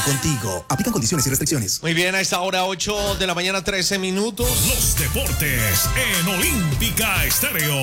Contigo. Aplican condiciones y restricciones. Muy bien, a esta hora 8 de la mañana, 13 minutos. Los deportes en Olímpica Estéreo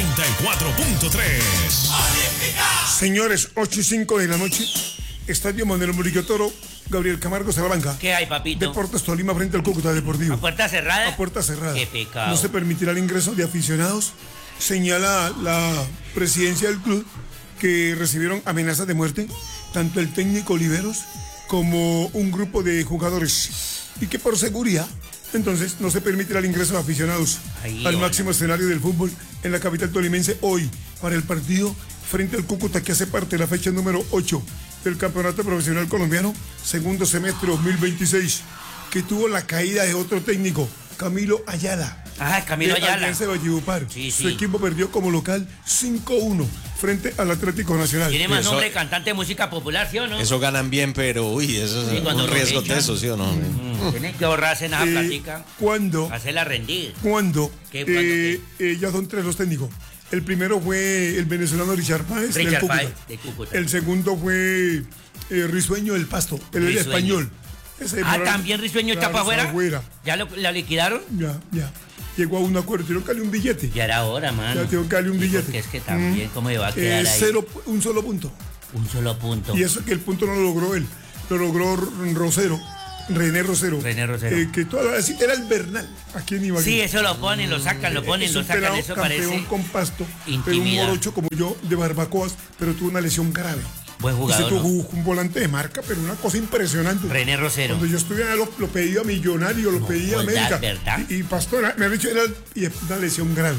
94.3. Señores, 8:05 de la noche, Estadio Manuel Murillo Toro, Gabriel Camargo, Salamanca. ¿Qué hay, papito? Deportes Tolima frente al Cúcuta Deportivo. ¿A puerta cerrada? A puerta cerrada. Qué pecado. No se permitirá el ingreso de aficionados. Señala la presidencia del club que recibieron amenazas de muerte, tanto el técnico Oliveros como un grupo de jugadores. Y que por seguridad, entonces, no se permitirá el ingreso de aficionados al máximo escenario del fútbol en la capital tolimense hoy para el partido frente al Cúcuta, que hace parte de la fecha número 8 del Campeonato Profesional Colombiano, segundo semestre 2026, que tuvo la caída de otro técnico, Camilo Ayala. Ah, Camilo Ayala. Alianza de Valledupar. Sí. Su equipo perdió como local 5-1 frente al Atlético Nacional. Tiene más nombre de cantante de música popular, ¿sí o no? Eso ganan bien, pero uy, eso es un riesgo de eso, ¿sí o no? Tienen que ahorrarse en esa plática. ¿Cuándo? Hacerla rendir. ¿Cuándo? ¿Qué? Ya son 3 los técnicos. El primero fue el venezolano Richard Páez del Cúcuta. De Cúcuta. El segundo fue Risueño del Pasto, el español. También Risueño está para afuera. ¿Ya la liquidaron? Ya. Llegó a un acuerdo, tuvieron que darle un billete. Ya era hora, mano. Ya tuvieron que darle un billete. Porque es que también, ¿cómo iba a quedar ahí? Un solo punto. Un solo punto. Y eso que el punto no lo logró él, lo logró René Rosero. Que toda la era el Bernal, aquí en Ibagué. Sí, eso lo ponen, lo sacan, lo ponen, lo sacan. Eso campeón parece con Pasto, intimidad. un morocho como yo de barbacoas, pero tuvo una lesión grave. Buen jugador. ¿No? Un volante de marca, pero una cosa impresionante. René Rosero. Cuando yo estuve allá lo pedía a Millonario, lo pedía a América. ¿Verdad? Y Pastor, me ha dicho, era una lesión grave.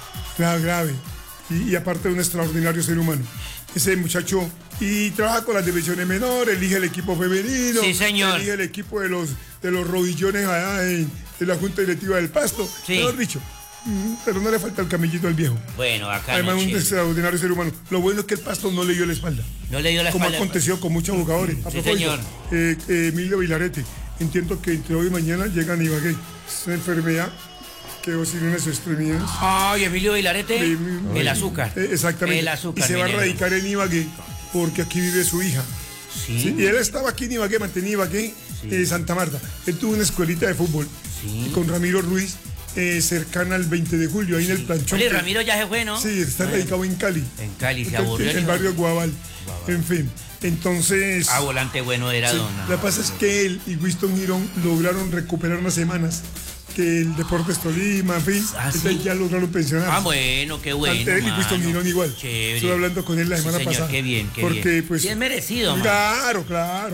Y aparte de un extraordinario ser humano. Ese muchacho, y trabaja con las divisiones menores, elige el equipo femenino. Sí, señor. Elige el equipo de los rodillones allá de la Junta Directiva del Pasto. Sí. Mejor dicho. Pero no le falta el camellito al viejo. Bueno, acá además, un extraordinario ser humano. Lo bueno es que el Pasto no le dio la espalda. No le dio la espalda. Como aconteció con muchos jugadores. Sí, señor. Emilio Vilarete. Entiendo que entre hoy y mañana llegan a Ibagué. Es una enfermedad que oscila en sus extremidades. Ay, Emilio Vilarete. El azúcar. Exactamente. El azúcar. Y se va a radicar en Ibagué porque aquí vive su hija. Sí. Y él estaba aquí en Ibagué, mantenía Ibagué, Santa Marta. Él tuvo una escuelita de fútbol. Sí. Con Ramiro Ruiz. Cercana al 20 de julio, ahí en el planchón. Oye, Ramiro ya se fue, ¿no? Sí, está radicado en Cali. En Cali, se aburrió. En el barrio de Guabal. En fin, entonces... volante bueno era sí, Dona. Lo que pasa es que él y Winston Girón lograron recuperar unas semanas que el Deportes Tolima, en fin, ¿sí? Ya lograron pensionar. Bueno, qué bueno. Él y Winston Girón igual. Chévere. Estuve hablando con él la semana pasada. Qué bien, qué porque, bien. Pues, sí, es merecido, Claro.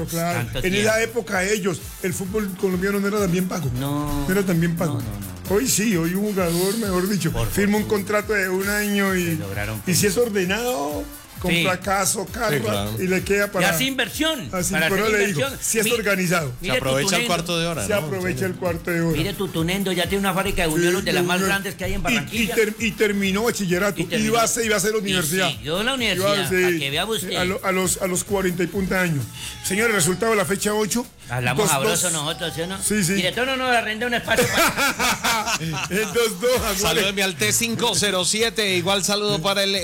En esa época ellos, el fútbol colombiano no era tan bien pago. No era tan bien pago. No. Hoy sí, hoy un jugador, mejor dicho, firma un contrato de 1 año y si es ordenado, con fracaso, carga, y le queda para... Y hace inversión. Pero le digo, si es organizado. Se aprovecha el cuarto de hora. Se aprovecha el cuarto de hora. Mire, Tutunendo ya tiene una fábrica de buñuelos de las más grandes que hay en Barranquilla. Y terminó bachillerato. Y va a hacer universidad. Yo la universidad, para que vea usted. A los 40 y punta años. Señores, resultado de la fecha 8. Hablamos sabroso nosotros, ¿sí o no? Sí. Director no nos arrenda un espacio para... El 2-2. Salúdeme al T507. Igual saludo para el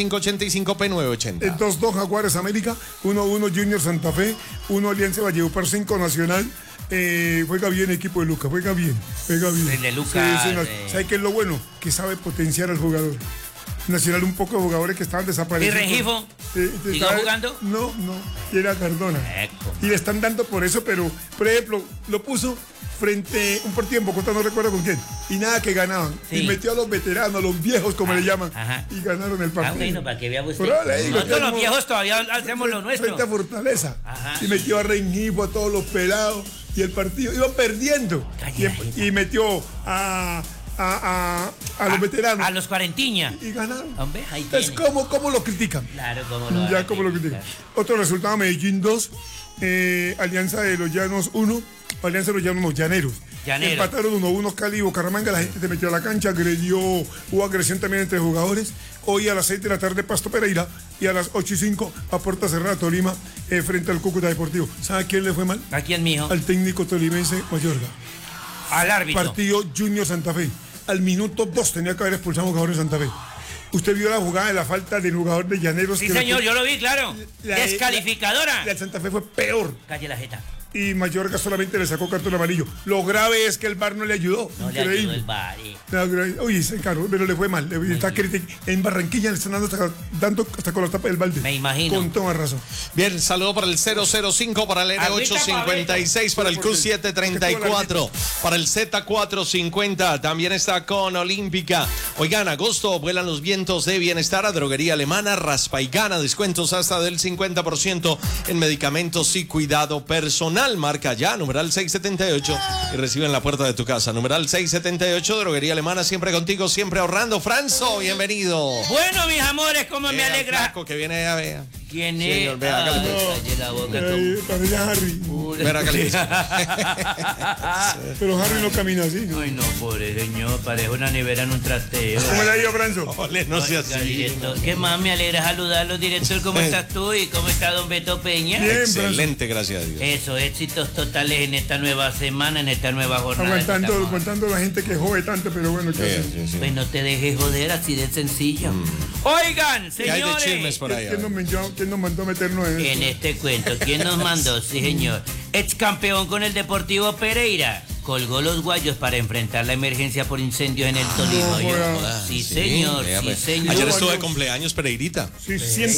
Z585P980. El 2-2 Jaguares América. 1-1 Junior Santa Fe. 1 Alianza Valledupar 5 Nacional. Juega bien el equipo de Lucas. Juega bien. El de Lucas. ¿Sabe qué es lo bueno? Que sabe potenciar al jugador. Nacional un poco de jugadores que estaban desaparecidos. ¿Y Rengifo? ¿Siguió jugando? No, y era Cardona. Y le están dando por eso, pero, por ejemplo, lo puso frente a un partido en Bogotá, no recuerdo con quién, y nada que ganaban. Sí. Y metió a los veteranos, a los viejos, como le llaman, y ganaron el partido. Bueno, para que vea usted. Nosotros los viejos todavía hacemos lo nuestro. Frente a Fortaleza. Y metió a Rengifo, a todos los pelados, y el partido iban perdiendo. Y metió a los veteranos. A los cuarentiña. Y ganaron. Hombre, ahí es como lo critican. Claro, como lo critican. Otro resultado, Medellín 2, Alianza de los Llanos 1, Alianza de los Llanos, Llaneros. Empataron 1-1 Cali y Bucaramanga, la gente se metió a la cancha, hubo agresión también entre jugadores. Hoy a las 6 de la tarde Pasto Pereira y a las 8:05 a puerta cerrada Tolima frente al Cúcuta Deportivo. ¿Sabe a quién le fue mal? ¿A quién, mijo? Al técnico tolimense Mayorga. Al árbitro. Partido Junior Santa Fe. Al minuto 2 tenía que haber expulsado a un jugador de Santa Fe. Usted vio la jugada de la falta del jugador de Llaneros. Sí, señor, yo lo vi, claro. Descalificadora. La del Santa Fe fue peor. Calle la jeta. Y Mallorca solamente le sacó cartón amarillo. Lo grave es que el VAR no le ayudó. No le ayudó el VAR. Uy, caro, pero le fue mal. Está en Barranquilla le están dando hasta con la tapa del balde. Me imagino. Con toda razón. Bien, saludo para el 005, para el N856, para el Q734, para el Z450. También está con Olímpica. Oigan, agosto vuelan los vientos de bienestar a Droguería Alemana, raspa y gana. Descuentos hasta del 50% en medicamentos y cuidado personal. Marca ya, numeral 678 y recibe en la puerta de tu casa. Numeral 678, Droguería Alemana, siempre contigo, siempre ahorrando. Franzo, bienvenido. Bueno, mis amores, cómo me alegra. Flaco que viene a ver. ¿Quién es? Señor, vea, Calle la boca. Harry. Mira que le dice. Pero Harry no camina así, ¿no? Ay, no, pobre señor, parece una nevera en un trasteo. ¿Cómo le ha ido, Franzo? Ole, no sea así. Director, ¿qué más? Me alegra saludarlo, director. ¿Cómo estás tú y cómo está don Beto Peña? Bien, excelente, gracias a Dios. Eso, éxitos totales en esta nueva semana, en esta nueva jornada. Aguantando la gente que jode tanto, pero bueno, ¿qué hace? Sí. Pues no te dejes joder, así de sencillo. Oigan, ¿Qué hay de señores. chismes por ahí? ¿Quién nos mandó a meternos en En este cuento, ¿quién nos mandó? Sí, señor. Ex campeón con el Deportivo Pereira. Colgó los guayos para enfrentar la emergencia por incendios en el Tolima. Sí, señor, sí, señor. Ayer estuvo de cumpleaños Pereirita. Sí,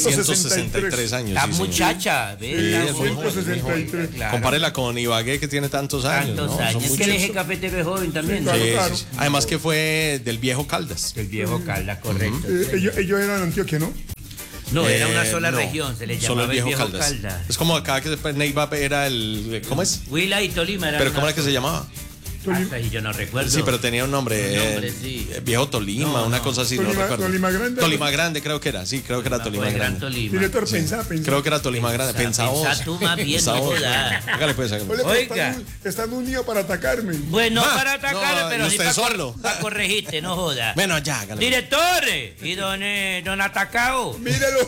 163 años. La sí, muchacha, ¿ves? 163. Claro. Compárela con Ibagué, que tiene tantos años. Tantos ¿no? años. Son Es que el eje muchos. cafetero es joven también. Sí, ¿no? claro. Sí. Además que fue del viejo Caldas. El viejo Caldas, correcto. Ellos eran de Antioquia, ¿no? No, era una sola no. región, se le Solo llamaba el viejo Caldas. Es como acá que después Neiva era el... ¿Cómo es? Huila y Tolima eran. ¿Pero cómo era que se llamaba? Hasta ahí yo no recuerdo. Sí, pero tenía un nombre. Sí. Viejo Tolima, una cosa así, no recuerdo. Tolima Grande. Tolima Grande creo que era, sí, creo que era Tolima Gran Grande. Tolima. Director, pensá. Creo que era Tolima Grande, pensá vos. Pensá tú más bien, Pensá vos. joda. Hágale pues. Oiga. Están unidos para atacarme. Bueno, para atacar, no, pero y sí usted solo. para corregirte, no joda. Bueno, ya, hágale. Director, y don Atacao. Míralo.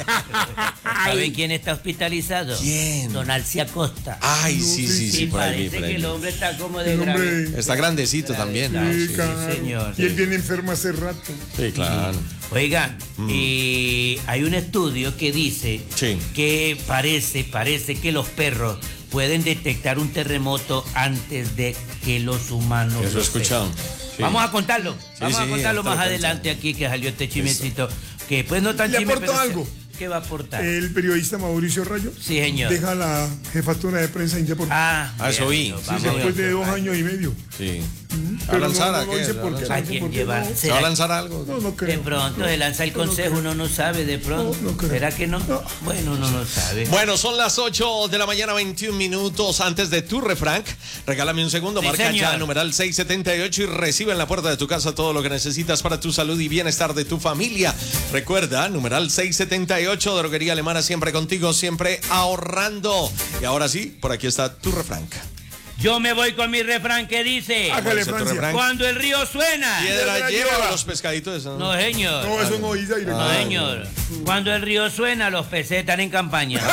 ¿Saben quién está hospitalizado? ¿Quién? Don Alcia Costa. Ay, sí, por ahí. Parece que el hombre está como de El grave. hombre. Está grandecito también. Sí, Sí, claro. señor. Y él viene enfermo hace rato. sí, claro. Oigan, y hay un estudio que dice Sí. que parece que los perros pueden detectar un terremoto antes de que los humanos Eso he lo escuchado. sepan. Sí. Vamos a contarlo. Vamos a sí, contarlo más está adelante aquí que salió este chismecito. Que pues no tan ¿Le chisme, aporto pero algo? ¿Qué va a aportar? El periodista Mauricio Rayo Sí, señor. deja la jefatura de prensa indeportiva. Eso vi. bueno, Sí, vamos después a de 2 años y medio. Sí. ¿Va a Pero lanzar a no qué? dice ¿Se va a por qué. lanzar? ¿A quién lleva? ¿Se va a lanzar algo? No, no De creo. pronto se lanza el consejo, uno no sabe de pronto. No creo. ¿Será que no? No. Bueno, uno no sabe. Bueno, son las 8 de la mañana, 21 minutos antes de tu refrank. Regálame un segundo, Sí, marca señor. ya numeral 678 y recibe en la puerta de tu casa todo lo que necesitas para tu salud y bienestar de tu familia. Recuerda, numeral 678, Droguería Alemana, siempre contigo, siempre ahorrando. Y ahora sí, por aquí está tu refrank. Yo me voy con mi refrán que dice: Hágale, Ese tu Francia. refrán. cuando el río suena. Piedra Piedra lleva lleva. los pescaditos. No, señor. No, eso no oída y No, señor. Cuando el río suena, los peces están en campaña.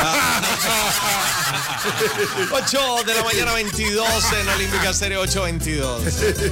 8 de la mañana, 22 en Olímpica Stereo 822.